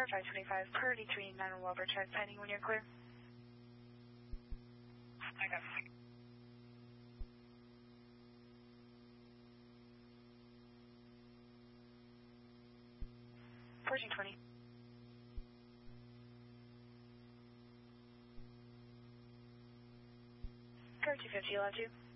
525 per D3 911 check pending when you're clear. I got it. 1420. Car 250, allowed to.